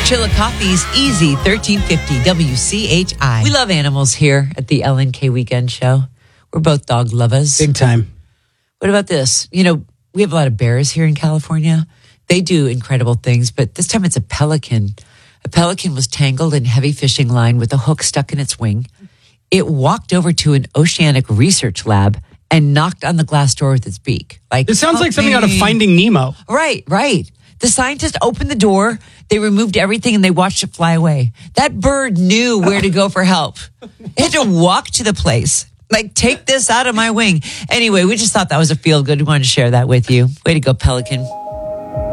Chillicothe's Easy 1350 WCHI. We love animals here at the LNK Weekend Show. We're both dog lovers. Big time. What about this? You know, we have a lot of bears here in California. They do incredible things, but this time it's a pelican. A pelican was tangled in heavy fishing line with a hook stuck in its wing. It walked over to an oceanic research lab and knocked on the glass door with its beak. This sounds like something out of Finding Nemo. Right. The scientists opened the door, they removed everything, and they watched it fly away. That bird knew where to go for help. It had to walk to the place. Like, take this out of my wing. Anyway, we just thought that was a feel good. We wanted to share that with you. Way to go, Pelican.